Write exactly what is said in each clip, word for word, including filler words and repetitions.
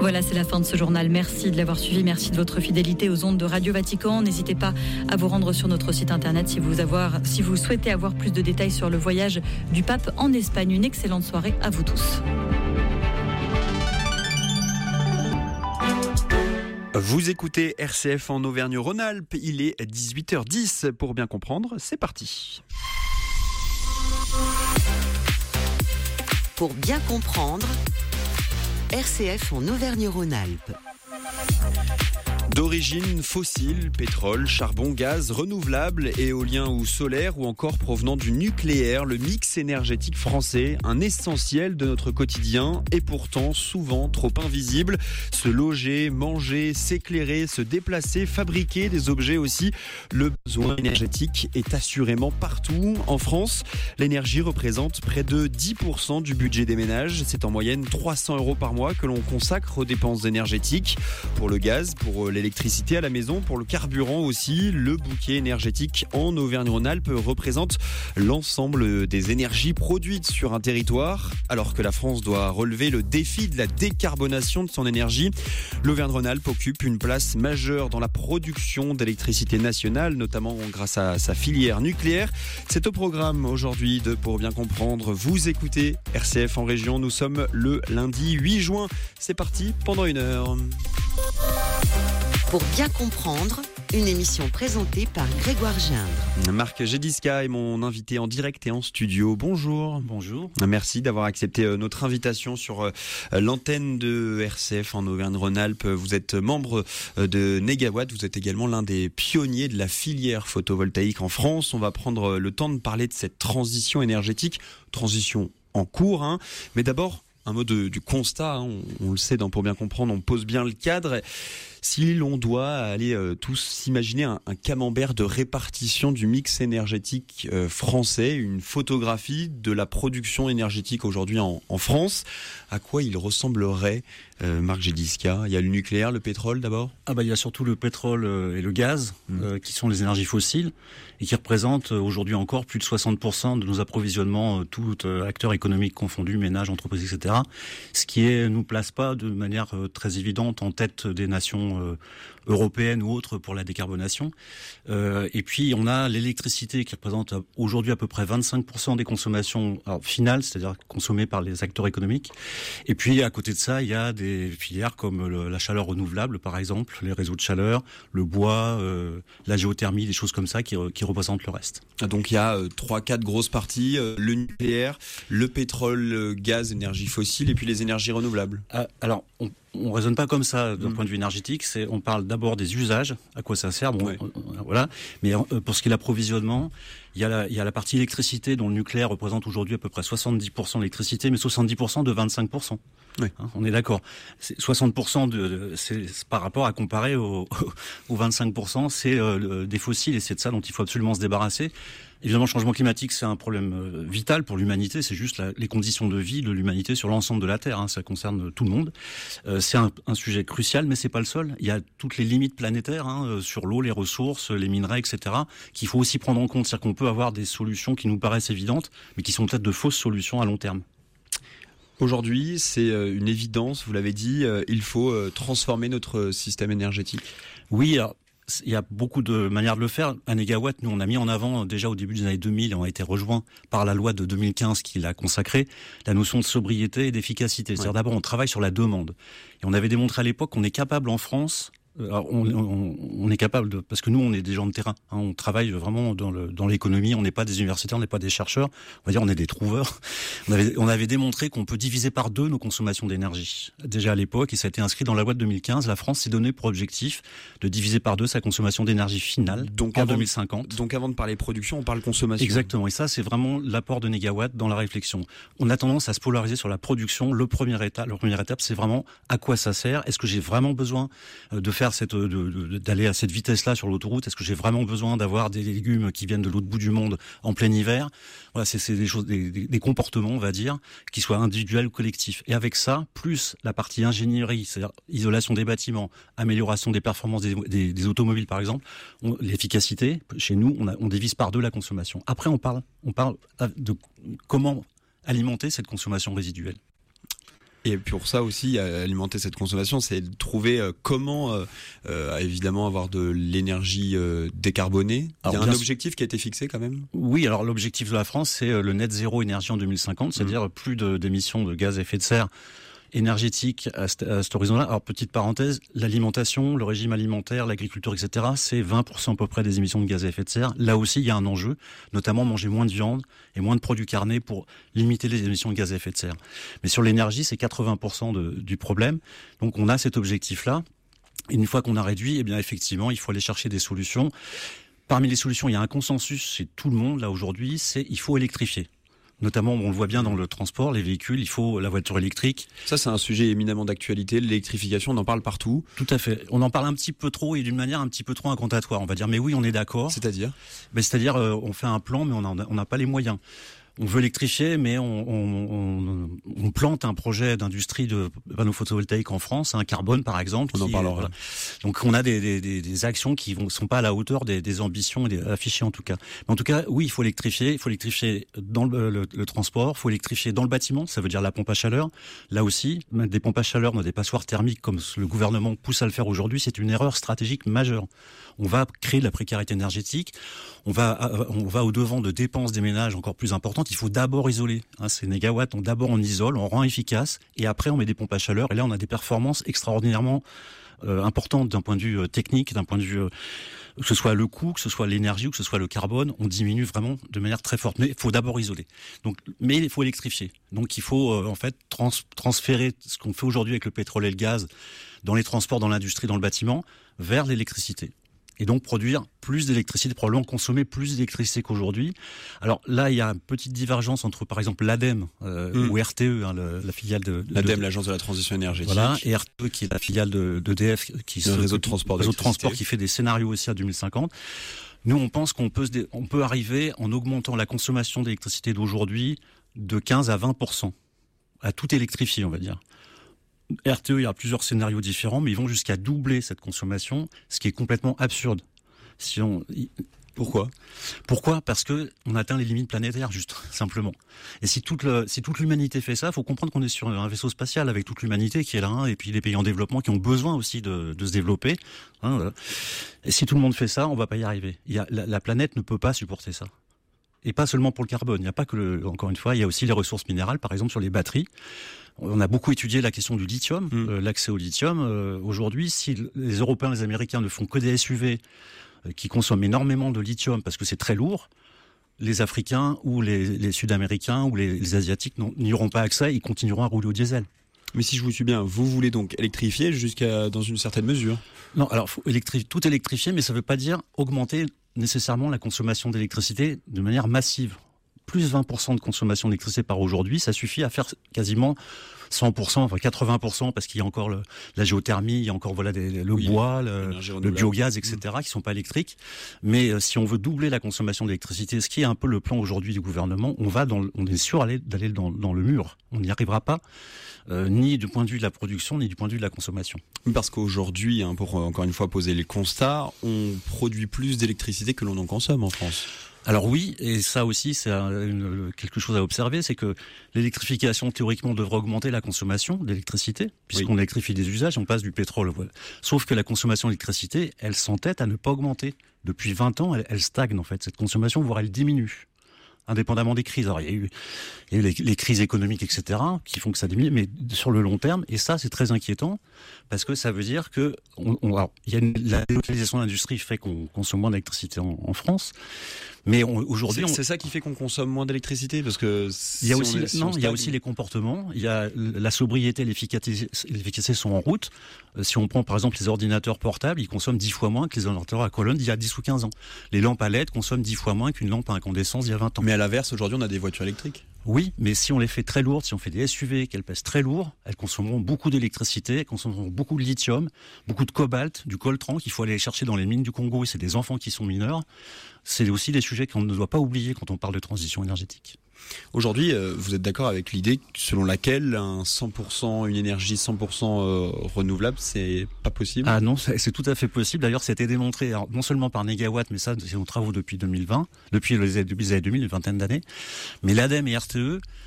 Voilà, c'est la fin de ce journal. Merci de l'avoir suivi. Merci de votre fidélité aux ondes de Radio Vatican. N'hésitez pas à vous rendre sur notre site internet si vous, avoir, si vous souhaitez avoir plus de détails sur le voyage du pape en Espagne. Une excellente soirée à vous tous. Vous écoutez R C F en Auvergne-Rhône-Alpes. Il est dix-huit heures dix. Pour bien comprendre, c'est parti. Pour bien comprendre, R C F en Auvergne-Rhône-Alpes. D'origine fossile, pétrole, charbon, gaz, renouvelable, éolien ou solaire ou encore provenant du nucléaire, le mix énergétique français, un essentiel de notre quotidien et pourtant souvent trop invisible. Se loger, manger, s'éclairer, se déplacer, fabriquer des objets aussi. Le besoin énergétique est assurément partout. En France, l'énergie représente près de dix pour cent du budget des ménages. C'est en moyenne trois cents euros par mois que l'on consacre aux dépenses énergétiques. Pour le gaz, pour les l'électricité à la maison, pour le carburant aussi. Le bouquet énergétique en Auvergne-Rhône-Alpes représente l'ensemble des énergies produites sur un territoire. Alors que la France doit relever le défi de la décarbonation de son énergie, l'Auvergne-Rhône-Alpes occupe une place majeure dans la production d'électricité nationale, notamment grâce à sa filière nucléaire. C'est au programme aujourd'hui de Pour bien comprendre. Vous écoutez R C F en région. Nous sommes le lundi huit juin. C'est parti pendant une heure. Pour bien comprendre, une émission présentée par Grégoire Gindre. Marc Gédisca est mon invité en direct et en studio. Bonjour. Bonjour. Merci d'avoir accepté notre invitation sur l'antenne de R C F en Auvergne-Rhône-Alpes. Vous êtes membre de Négawatt. Vous êtes également l'un des pionniers de la filière photovoltaïque en France. On va prendre le temps de parler de cette transition énergétique. Transition en cours, hein. Mais d'abord, un mot de, du constat. Hein. On, on le sait, dans Pour bien comprendre, on pose bien le cadre. Si l'on doit aller euh, tous s'imaginer un, un camembert de répartition du mix énergétique euh, français, une photographie de la production énergétique aujourd'hui en, en France, à quoi il ressemblerait, euh, Marc Gédisca? Il y a le nucléaire, le pétrole d'abord? Ah bah il y a surtout le pétrole et le gaz, mmh. euh, qui sont les énergies fossiles et qui représentent aujourd'hui encore plus de soixante pour cent de nos approvisionnements, euh, tout euh, acteurs économiques confondus, ménages, entreprises, et cetera. Ce qui est, nous place pas de manière euh, très évidente en tête des nations Euh, européenne ou autre pour la décarbonation. Euh, et puis on a l'électricité qui représente aujourd'hui à peu près vingt-cinq pour cent des consommations alors, finales, c'est-à-dire consommées par les acteurs économiques. Et puis à côté de ça, il y a des filières comme le, la chaleur renouvelable, par exemple, les réseaux de chaleur, le bois, euh, la géothermie, des choses comme ça qui, qui représentent le reste. Donc il y a euh, trois, quatre grosses parties, euh, le nucléaire, le pétrole, le gaz, énergie fossile et puis les énergies renouvelables. Ah, alors on On raisonne pas comme ça d'un mmh. point de vue énergétique. C'est, on parle d'abord des usages, à quoi ça sert. Bon, ouais. euh, voilà. Mais euh, pour ce qui est l'approvisionnement, il y a la, il y a la partie électricité dont le nucléaire représente aujourd'hui à peu près soixante-dix pour cent d'électricité, mais soixante-dix pour cent de vingt-cinq pour cent. Oui. Hein, on est d'accord. C'est soixante pour cent de, de c'est, c'est par rapport à comparer aux au vingt-cinq pour cent, c'est euh, le, des fossiles et c'est de ça dont il faut absolument se débarrasser. Évidemment, le changement climatique, c'est un problème euh, vital pour l'humanité. C'est juste la, les conditions de vie de l'humanité sur l'ensemble de la Terre. Hein, ça concerne tout le monde. Euh, c'est un, un sujet crucial, mais c'est pas le seul. Il y a toutes les limites planétaires hein, sur l'eau, les ressources, les minerais, et cetera, qu'il faut aussi prendre en compte. C'est-à-dire qu'on peut avoir des solutions qui nous paraissent évidentes, mais qui sont peut-être de fausses solutions à long terme. Aujourd'hui, c'est une évidence, vous l'avez dit, il faut transformer notre système énergétique. Oui, alors, il y a beaucoup de manières de le faire. À Négawatt, nous, on a mis en avant, déjà au début des années deux mille, et on a été rejoint par la loi de deux mille quinze qui l'a consacré, la notion de sobriété et d'efficacité. C'est-à-dire, ouais. d'abord, on travaille sur la demande. Et on avait démontré à l'époque qu'on est capable en France, alors on, on, on est capable de, parce que nous, on est des gens de terrain, hein, on travaille vraiment dans, le, dans l'économie, on n'est pas des universitaires, on n'est pas des chercheurs, on va dire on est des trouveurs. On avait, on avait démontré qu'on peut diviser par deux nos consommations d'énergie. Déjà à l'époque, et ça a été inscrit dans la loi de deux mille quinze, la France s'est donné pour objectif de diviser par deux sa consommation d'énergie finale donc en avant, deux mille cinquante. Donc avant de parler production, on parle consommation. Exactement, et ça c'est vraiment l'apport de Négawatt dans la réflexion. On a tendance à se polariser sur la production. Le premier étape, la première étape, c'est vraiment à quoi ça sert. Est-ce que j'ai vraiment besoin de faire cette, de, de, d'aller à cette vitesse-là sur l'autoroute? Est-ce que j'ai vraiment besoin d'avoir des légumes qui viennent de l'autre bout du monde en plein hiver? Voilà, c'est, c'est des choses, des, des, des comportements, on va dire, qui soient individuels ou collectifs. Et avec ça, plus la partie ingénierie, c'est-à-dire isolation des bâtiments, amélioration des performances des, des, des automobiles, par exemple, on, l'efficacité. Chez nous, on, a, on divise par deux la consommation. Après, on parle, on parle de comment alimenter cette consommation résiduelle. Et pour ça aussi, alimenter cette consommation, c'est de trouver euh, comment euh, euh, évidemment avoir de l'énergie euh, décarbonée. Alors, il y a un objectif qui a été fixé quand même ? Oui, alors l'objectif de la France, c'est le net zéro énergie en deux mille cinquante, c'est-à-dire mmh. plus de, d'émissions de gaz à effet de serre énergétique à, cet, à cet horizon-là. Alors, petite parenthèse, l'alimentation, le régime alimentaire, l'agriculture, et cetera, c'est vingt pour cent à peu près des émissions de gaz à effet de serre. Là aussi, il y a un enjeu, notamment manger moins de viande et moins de produits carnés pour limiter les émissions de gaz à effet de serre. Mais sur l'énergie, c'est quatre-vingts pour cent de, du problème. Donc, on a cet objectif-là. Et une fois qu'on a réduit, eh bien, effectivement, il faut aller chercher des solutions. Parmi les solutions, il y a un consensus chez tout le monde, là, aujourd'hui, c'est il faut électrifier. Notamment, on le voit bien dans le transport, les véhicules, il faut la voiture électrique. Ça, c'est un sujet éminemment d'actualité, l'électrification, on en parle partout. Tout à fait. On en parle un petit peu trop et d'une manière un petit peu trop incantatoire. On va dire, mais oui, on est d'accord. C'est-à-dire ? Ben, c'est-à-dire, euh, on fait un plan, mais on n'a pas les moyens. On veut électrifier, mais on, on, on, on plante un projet d'industrie de panneaux photovoltaïques en France, un Carbone par exemple. On qui, en parlera. Euh, voilà. Donc on a des, des, des actions qui ne sont pas à la hauteur des, des ambitions et des, affichées en tout cas. Mais en tout cas, oui, il faut électrifier. Il faut électrifier dans le, le, le transport, il faut électrifier dans le bâtiment, ça veut dire la pompe à chaleur. Là aussi, des pompes à chaleur dans des passoires thermiques comme le gouvernement pousse à le faire aujourd'hui, c'est une erreur stratégique majeure. On va créer de la précarité énergétique, on va, on va au-devant de dépenses des ménages encore plus importantes. Il faut d'abord isoler. Hein, ces négawatts, on, d'abord on isole, on rend efficace, et après on met des pompes à chaleur. Et là, on a des performances extraordinairement euh, importantes d'un point de vue euh, technique, d'un point de vue... Euh, que ce soit le coût, que ce soit l'énergie ou que ce soit le carbone, on diminue vraiment de manière très forte. Mais il faut d'abord isoler. Donc, mais il faut électrifier. Donc il faut euh, en fait trans- transférer ce qu'on fait aujourd'hui avec le pétrole et le gaz dans les transports, dans l'industrie, dans le bâtiment, vers l'électricité. Et donc produire plus d'électricité, probablement consommer plus d'électricité qu'aujourd'hui. Alors là, il y a une petite divergence entre, par exemple, l'ADEME euh, mmh. ou R T E, hein, le, la filiale de... L'ADEME, de, l'Agence de la Transition Énergétique. Voilà, et R T E, qui est la filiale de, d'E D F, qui le réseau de transport, réseau de transport qui fait des scénarios aussi à deux mille cinquante. Nous, on pense qu'on peut, se, on peut arriver, en augmentant la consommation d'électricité d'aujourd'hui, de quinze à vingt pour cent, à tout électrifier, on va dire. R T E, il y a plusieurs scénarios différents, mais ils vont jusqu'à doubler cette consommation, ce qui est complètement absurde. Si on... Pourquoi ? Pourquoi ? Parce que on atteint les limites planétaires, juste, simplement. Et si toute, le, si toute l'humanité fait ça, il faut comprendre qu'on est sur un vaisseau spatial avec toute l'humanité qui est là, hein, et puis les pays en développement qui ont besoin aussi de, de se développer. Hein, voilà. Et si tout le monde fait ça, on va pas y arriver. Il y a, la, la planète ne peut pas supporter ça. Et pas seulement pour le carbone. Il n'y a pas que, le, encore une fois, il y a aussi les ressources minérales, par exemple sur les batteries. On a beaucoup étudié la question du lithium, mmh. euh, l'accès au lithium. Euh, aujourd'hui, si les Européens, les Américains ne font que des S U V euh, qui consomment énormément de lithium parce que c'est très lourd, les Africains ou les, les Sud-Américains ou les, les Asiatiques n'auront pas accès, ils continueront à rouler au diesel. Mais si je vous suis bien, vous voulez donc électrifier jusqu'à dans une certaine mesure ? Non, alors faut électri- tout électrifier, mais ça ne veut pas dire augmenter nécessairement la consommation d'électricité de manière massive. Plus vingt pour cent de consommation d'électricité par aujourd'hui, ça suffit à faire quasiment cent pour cent, enfin quatre-vingts pour cent, parce qu'il y a encore le, la géothermie, il y a encore voilà, des, le oui, bois, le, le biogaz, et cetera, mmh. qui ne sont pas électriques. Mais euh, si on veut doubler la consommation d'électricité, ce qui est un peu le plan aujourd'hui du gouvernement, on, va dans le, on est sûr d'aller, d'aller dans, dans le mur. On n'y arrivera pas, euh, ni du point de vue de la production, ni du point de vue de la consommation. Parce qu'aujourd'hui, hein, pour encore une fois poser les constats, on produit plus d'électricité que l'on en consomme en France. Alors oui, et ça aussi c'est une, quelque chose à observer, c'est que l'électrification théoriquement devrait augmenter la consommation d'électricité, puisqu'on oui. électrifie des usages, on passe du pétrole. Voilà. Sauf que la consommation d'électricité, elle s'entête à ne pas augmenter. Depuis vingt ans, elle, elle stagne en fait, cette consommation, voire elle diminue, indépendamment des crises. Alors il y a eu, il y a eu les, les crises économiques, et cetera, qui font que ça diminue, mais sur le long terme, et ça c'est très inquiétant, parce que ça veut dire que on, on, alors, il y a une, la délocalisation de l'industrie fait qu'on consomme moins d'électricité en, en France. Mais on, aujourd'hui, c'est, on... c'est ça qui fait qu'on consomme moins d'électricité, parce que si il y a aussi on est, si non, on il y a aussi les comportements. Il y a la sobriété, l'efficacité, l'efficacité sont en route. Si on prend par exemple les ordinateurs portables, ils consomment dix fois moins que les ordinateurs à colonne d'il y a dix ou quinze ans. Les lampes à L E D consomment dix fois moins qu'une lampe à incandescence il y a vingt ans. Mais à l'inverse, aujourd'hui, on a des voitures électriques. Oui, mais si on les fait très lourdes, si on fait des S U V, qu'elles pèsent très lourd, elles consommeront beaucoup d'électricité, elles consommeront beaucoup de lithium, beaucoup de cobalt, du coltan qu'il faut aller chercher dans les mines du Congo, et c'est des enfants qui sont mineurs. C'est aussi des sujets qu'on ne doit pas oublier quand on parle de transition énergétique. Aujourd'hui, euh, vous êtes d'accord avec l'idée selon laquelle un cent pour cent, une énergie cent pour cent euh, renouvelable, c'est pas possible ? Ah non, c'est, c'est tout à fait possible. D'ailleurs, c'était démontré alors, non seulement par Négawatt, mais ça, c'est nos travaux depuis deux mille vingt, depuis les années deux mille, une vingtaine d'années. Mais l'ADEME et R T E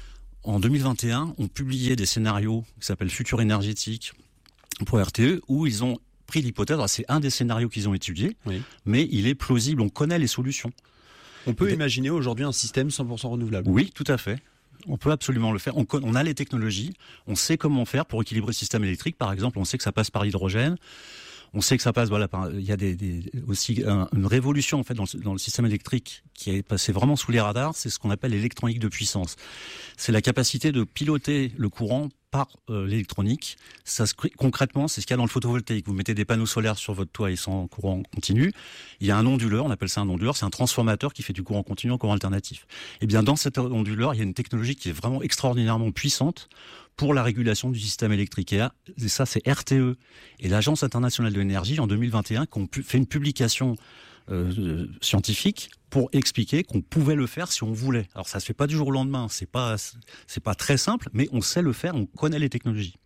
en deux mille vingt et un, ont publié des scénarios qui s'appellent Futur énergétique pour R T E, où ils ont pris l'hypothèse, alors c'est un des scénarios qu'ils ont étudié, oui. mais il est plausible, on connaît les solutions. On peut et imaginer aujourd'hui un système cent pour cent renouvelable. Oui, tout à fait. On peut absolument le faire. On, on a les technologies, on sait comment faire pour équilibrer le système électrique. Par exemple, on sait que ça passe par l'hydrogène. On sait que ça passe, voilà, par, il y a des, des, aussi un, une révolution en fait dans le, dans le système électrique qui est passé vraiment sous les radars. C'est ce qu'on appelle l'électronique de puissance. C'est la capacité de piloter le courant par euh, l'électronique. Ça se, concrètement, c'est ce qu'il y a dans le photovoltaïque. Vous mettez des panneaux solaires sur votre toit et sans courant continu. Il y a un onduleur, on appelle ça un onduleur. C'est un transformateur qui fait du courant continu en courant alternatif. Et bien, dans cet onduleur, il y a une technologie qui est vraiment extraordinairement puissante pour la régulation du système électrique. Et ça, c'est R T E et l'Agence internationale de l'énergie en deux mille vingt et un qui ont fait une publication euh, scientifique pour expliquer qu'on pouvait le faire si on voulait. Alors ça se fait pas du jour au lendemain, c'est pas c'est pas très simple, mais on sait le faire, on connaît les technologies.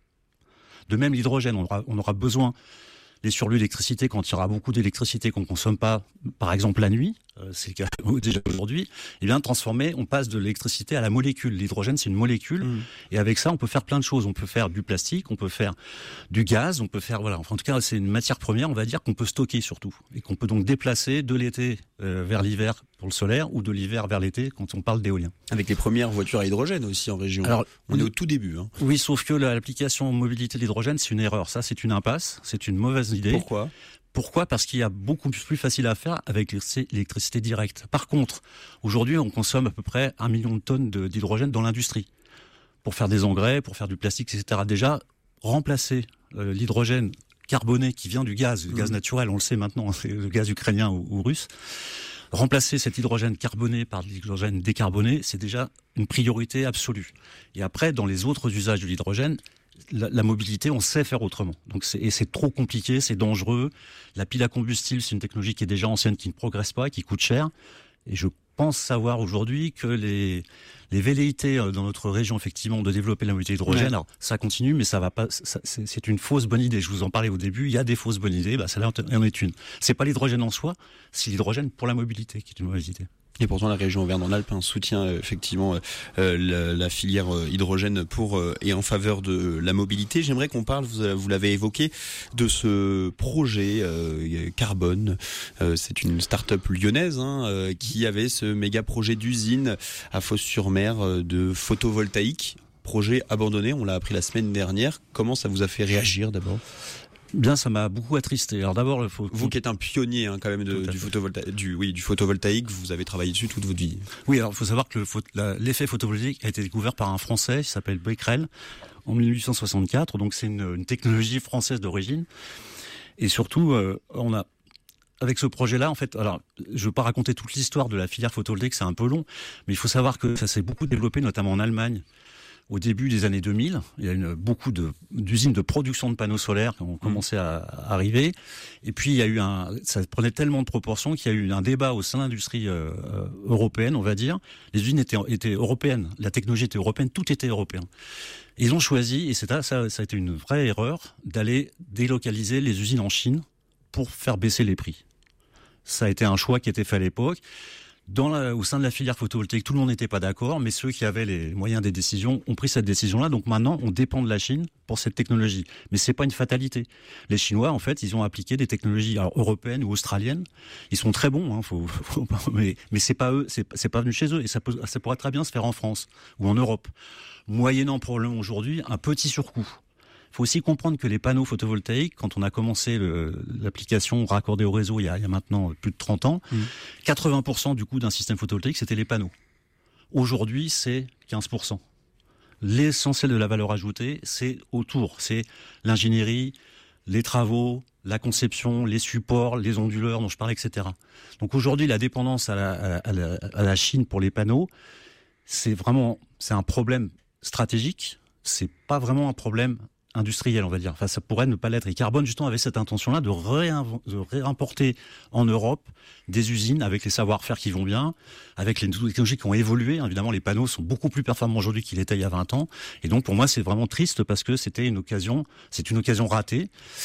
De même l'hydrogène, on aura, on aura besoin des surplus d'électricité quand il y aura beaucoup d'électricité qu'on ne consomme pas, par exemple la nuit, euh, c'est le cas déjà aujourd'hui, et bien transformer, on passe de l'électricité à la molécule. L'hydrogène, c'est une molécule, mmh. et avec ça, on peut faire plein de choses. On peut faire du plastique, on peut faire du gaz, on peut faire, voilà, enfin, en tout cas, c'est une matière première, on va dire, qu'on peut stocker surtout, et qu'on peut donc déplacer de l'été euh, vers l'hiver pour le solaire, ou de l'hiver vers l'été quand on parle d'éolien. Avec les premières voitures à hydrogène aussi en région. Alors, on est au tout début. Hein. Oui, sauf que l'application mobilité de l'hydrogène, c'est une erreur. Ça, c'est une impasse, c'est une mauvaise idée. Pourquoi ? Pourquoi ? Parce qu'il y a beaucoup plus facile à faire avec l'électricité directe. Par contre, aujourd'hui, on consomme à peu près un million de tonnes de, d'hydrogène dans l'industrie. Pour faire des engrais, pour faire du plastique, et cetera. Déjà, remplacer euh, l'hydrogène carboné qui vient du gaz, le mmh. gaz naturel, on le sait maintenant, c'est le gaz ukrainien ou, ou russe. Remplacer cet hydrogène carboné par de l'hydrogène décarboné, c'est déjà une priorité absolue. Et après, dans les autres usages de l'hydrogène, La, la mobilité, on sait faire autrement. Donc c'est, et c'est trop compliqué, c'est dangereux. La pile à combustible, c'est une technologie qui est déjà ancienne, qui ne progresse pas, qui coûte cher. Et je pense savoir aujourd'hui que les, les velléités dans notre région, effectivement, de développer la mobilité hydrogène, ouais. alors ça continue, mais ça va pas. Ça, c'est, c'est une fausse bonne idée. Je vous en parlais au début. Il y a des fausses bonnes idées. Bah, celle-là en est une. C'est pas l'hydrogène en soi, c'est l'hydrogène pour la mobilité qui est une mauvaise idée. Et pourtant, la région Auvergne-Rhône-Alpes hein, soutient euh, effectivement euh, la, la filière euh, hydrogène pour euh, et en faveur de euh, la mobilité. J'aimerais qu'on parle, vous, vous l'avez évoqué, de ce projet euh, carbone. Euh, c'est une start-up lyonnaise hein, euh, qui avait ce méga projet d'usine à Fos-sur-Mer euh, de photovoltaïque. Projet abandonné, on l'a appris la semaine dernière. Comment ça vous a fait réagir d'abord ? Bien, ça m'a beaucoup attristé. Alors d'abord, il faut... vous qui êtes un pionnier hein, quand même de, du photovoltaïque, du oui, du photovoltaïque, vous avez travaillé dessus toute votre vie. Oui, alors il faut savoir que le, la, l'effet photovoltaïque a été découvert par un Français, qui s'appelle Becquerel, en dix-huit cent soixante-quatre. Donc c'est une, une technologie française d'origine. Et surtout, euh, on a avec ce projet-là, en fait, alors je veux pas raconter toute l'histoire de la filière photovoltaïque, c'est un peu long, mais il faut savoir que ça s'est beaucoup développé, notamment en Allemagne. Au début des années deux mille, il y a une, beaucoup de, d'usines de production de panneaux solaires qui ont commencé à, à arriver. Et puis, il y a eu un, ça prenait tellement de proportions qu'il y a eu un débat au sein de l'industrie euh, européenne, on va dire. Les usines étaient, étaient européennes, la technologie était européenne, tout était européen. Et ils ont choisi, et c'est ça, ça, ça a été une vraie erreur, d'aller délocaliser les usines en Chine pour faire baisser les prix. Ça a été un choix qui était fait à l'époque. Dans la, au sein de la filière photovoltaïque, tout le monde n'était pas d'accord, mais ceux qui avaient les moyens des décisions ont pris cette décision-là. Donc maintenant, on dépend de la Chine pour cette technologie. Mais c'est pas une fatalité. Les Chinois, en fait, ils ont appliqué des technologies alors, européennes ou australiennes. Ils sont très bons, hein, faut, faut, mais, mais c'est pas eux, c'est, c'est pas venu chez eux. Et ça, peut, ça pourrait très bien se faire en France ou en Europe, moyennant probablement aujourd'hui un petit surcoût. Il faut aussi comprendre que les panneaux photovoltaïques, quand on a commencé le, l'application raccordée au réseau il y a, il y a maintenant plus de trente ans, mmh. quatre-vingts pour cent du coût d'un système photovoltaïque, c'était les panneaux. Aujourd'hui, c'est quinze pour cent. L'essentiel de la valeur ajoutée, c'est autour. C'est l'ingénierie, les travaux, la conception, les supports, les onduleurs dont je parlais, et cetera. Donc aujourd'hui, la dépendance à la, à la, à la Chine pour les panneaux, c'est vraiment c'est un problème stratégique. C'est pas vraiment un problème industriel, on va dire. Enfin, ça pourrait ne pas l'être. Et Carbone, justement, avait cette intention-là de, réinv- de réimporter en Europe des usines avec les savoir-faire qui vont bien, avec les technologies qui ont évolué. Évidemment, les panneaux sont beaucoup plus performants aujourd'hui qu'ils l'étaient il y a vingt ans. Et donc, pour moi, c'est vraiment triste parce que c'était une occasion, c'est une occasion ratée.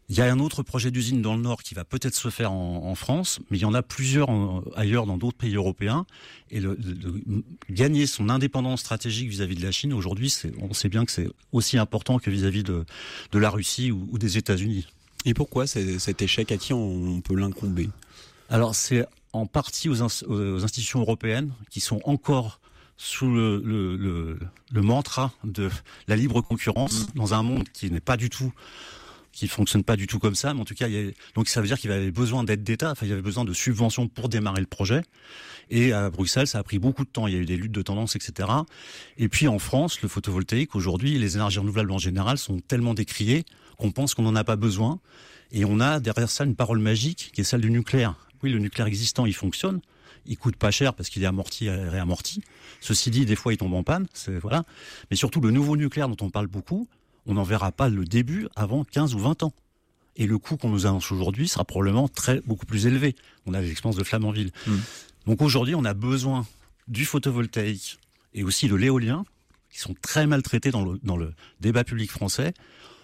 Il y a un autre projet d'usine dans le Nord qui va peut-être se faire en, en France, mais il y en a plusieurs en, ailleurs dans d'autres pays européens. Et le, le, le, gagner son indépendance stratégique vis-à-vis de la Chine, aujourd'hui, c'est, on sait bien que c'est aussi important que vis-à-vis de, de la Russie ou, ou des États-Unis. Et pourquoi c'est, cet échec, à qui on, on peut l'incomber ? Alors, c'est en partie aux, ins- aux institutions européennes qui sont encore sous le, le, le, le mantra de la libre concurrence, mmh. dans un monde qui n'est pas du tout... qui fonctionne pas du tout comme ça, mais en tout cas, il y a, donc ça veut dire qu'il y avait besoin d'aide d'État, enfin il y avait besoin de subventions pour démarrer le projet. Et à Bruxelles, ça a pris beaucoup de temps. Il y a eu des luttes de tendance, et cetera. Et puis en France, le photovoltaïque aujourd'hui, les énergies renouvelables en général sont tellement décriées qu'on pense qu'on n'en a pas besoin. Et on a derrière ça une parole magique qui est celle du nucléaire. Oui, le nucléaire existant, il fonctionne. Il coûte pas cher parce qu'il est amorti et réamorti. Ceci dit, des fois, il tombe en panne. C'est, voilà. Mais surtout, le nouveau nucléaire dont on parle beaucoup, on n'en verra pas le début avant quinze ou vingt ans. Et le coût qu'on nous annonce aujourd'hui sera probablement très, beaucoup plus élevé. On a l'expérience de Flamanville. Mmh. Donc aujourd'hui, on a besoin du photovoltaïque et aussi de l'éolien, qui sont très maltraités dans le, dans le débat public français.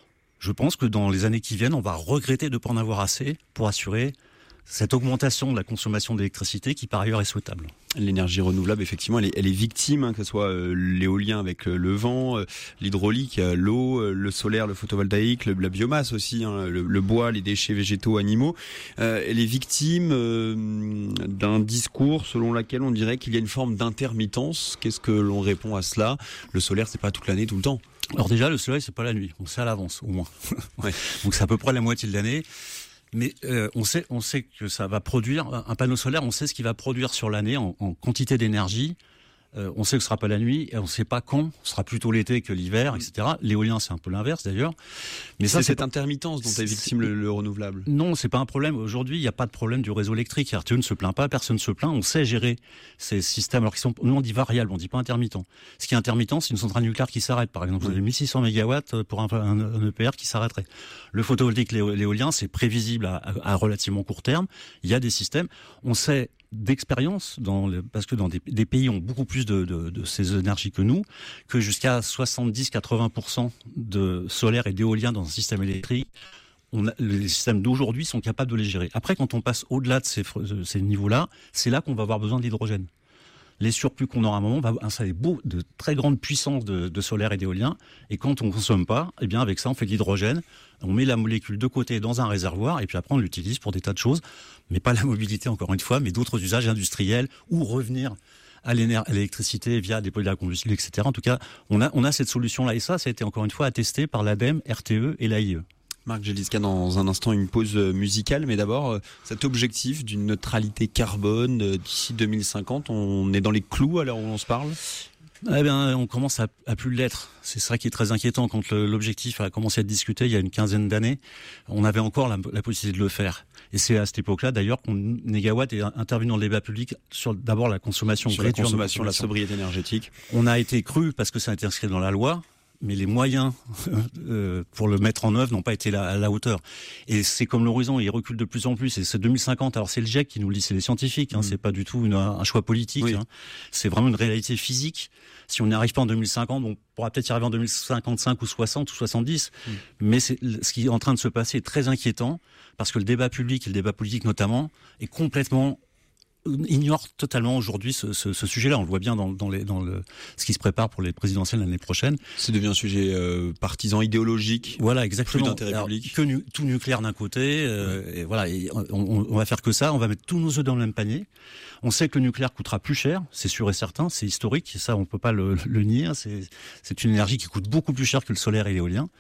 Je pense que dans les années qui viennent, on va regretter de ne pas en avoir assez pour assurer cette augmentation de la consommation d'électricité qui par ailleurs est souhaitable. L'énergie renouvelable, effectivement, elle est, elle est victime, hein, que ce soit euh, l'éolien avec euh, le vent, euh, l'hydraulique, euh, l'eau, euh, le solaire, le photovoltaïque, le, la biomasse aussi, hein, le, le bois, les déchets végétaux, animaux. Euh, elle est victime euh, d'un discours selon lequel on dirait qu'il y a une forme d'intermittence. Qu'est-ce que l'on répond à cela ? Le solaire, c'est pas toute l'année, tout le temps. Alors déjà, le soleil, c'est pas la nuit. On sait à l'avance, au moins. Ouais. Donc c'est à peu près la moitié de l'année. Mais euh, on sait, on sait que ça va produire un panneau solaire. On sait ce qu'il va produire sur l'année en, en quantité d'énergie. Euh, on sait que ce sera pas la nuit et on sait pas quand. Ce sera plutôt l'été que l'hiver, et cetera. L'éolien, c'est un peu l'inverse d'ailleurs. Mais ça, c'est, c'est cette pas... intermittence dont est victime le, le renouvelable. Non, c'est pas un problème. Aujourd'hui, il n'y a pas de problème du réseau électrique. R T E ne se plaint pas, personne ne se plaint. On sait gérer ces systèmes. Alors qu'ils sont, nous on dit variable, on dit pas intermittent. Ce qui est intermittent, c'est une centrale nucléaire qui s'arrête. Par exemple, vous avez mille six cents mégawatts pour un, un, un E P R qui s'arrêterait. Le photovoltaïque, l'éolien, c'est prévisible à, à, à relativement court terme. Il y a des systèmes. On sait d'expérience, dans le, parce que dans des, des pays ont beaucoup plus de, de, de ces énergies que nous, que jusqu'à soixante-dix à quatre-vingts pour cent de solaire et d'éolien dans un système électrique, on a, les systèmes d'aujourd'hui sont capables de les gérer. Après, quand on passe au-delà de ces, de ces niveaux-là, c'est là qu'on va avoir besoin de l'hydrogène. Les surplus qu'on aura à un moment va installer beaucoup de très grandes puissances de, de solaire et d'éolien. Et quand on ne consomme pas, eh bien avec ça, on fait de l'hydrogène. On met la molécule de côté dans un réservoir et puis après, on l'utilise pour des tas de choses. Mais pas la mobilité, encore une fois, mais d'autres usages industriels ou revenir à l'électricité via des pôles à combustible, et cetera. En tout cas, on a, on a cette solution-là. Et ça, ça a été encore une fois attesté par l'ADEME, R T E et l'A I E. Marc Géliska, dans un instant, une pause musicale. Mais d'abord, cet objectif d'une neutralité carbone d'ici deux mille cinquante, on est dans les clous à l'heure où on se parle ? Eh bien, on commence à, à plus l'être. C'est ça qui est très inquiétant. Quand le, l'objectif a commencé à être discuté il y a une quinzaine d'années, on avait encore la, la possibilité de le faire. Et c'est à cette époque-là, d'ailleurs, qu'on Négawatt est intervenu dans le débat public sur d'abord la consommation. Sur la consommation, la sobriété énergétique. On a été cru parce que ça a été inscrit dans la loi, mais les moyens euh, pour le mettre en œuvre n'ont pas été à la hauteur. Et c'est comme l'horizon, il recule de plus en plus. Et c'est deux mille cinquante. Alors c'est le G I E C qui nous le dit, c'est les scientifiques. Hein, mmh. C'est pas du tout une, un choix politique. Oui. Hein. C'est vraiment une réalité physique. Si on n'y arrive pas en deux mille cinquante, on pourra peut-être y arriver en deux mille cinquante-cinq ou soixante ou soixante-dix. Mmh. Mais c'est, ce qui est en train de se passer est très inquiétant parce que le débat public et le débat politique notamment est complètement ignore totalement aujourd'hui ce, ce, ce sujet-là. On le voit bien dans, dans, les, dans le, ce qui se prépare pour les présidentielles l'année prochaine. C'est devenu un sujet euh, partisan idéologique. Voilà, exactement. Plus d'intérêt public. Que nu, tout nucléaire d'un côté, euh, ouais. et voilà. Et on, on, on va faire que ça. On va mettre tous nos œufs dans le même panier. On sait que le nucléaire coûtera plus cher, c'est sûr et certain. C'est historique. Ça, on peut pas le, le nier. C'est, c'est une énergie qui coûte beaucoup plus cher que le solaire et l'éolien.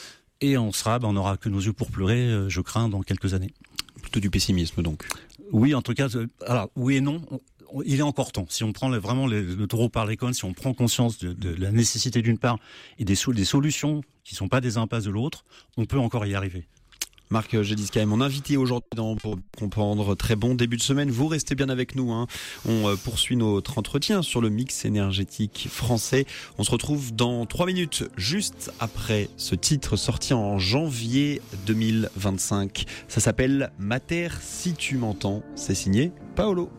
Et on sera, ben, on aura que nos yeux pour pleurer, je crains, dans quelques années. Plutôt du pessimisme, donc. Oui, en tout cas, alors oui et non. Il est encore temps. Si on prend vraiment le, le taureau par les cornes, si on prend conscience de, de la nécessité d'une part et des, des solutions qui ne sont pas des impasses de l'autre, on peut encore y arriver. Marc Géliska est mon invité aujourd'hui dans Pour comprendre. Très bon début de semaine. Vous restez bien avec nous. Hein. On poursuit notre entretien sur le mix énergétique français. On se retrouve dans trois minutes, juste après ce titre sorti en janvier deux mille vingt-cinq. Ça s'appelle Ma terre si tu m'entends. C'est signé Paolo.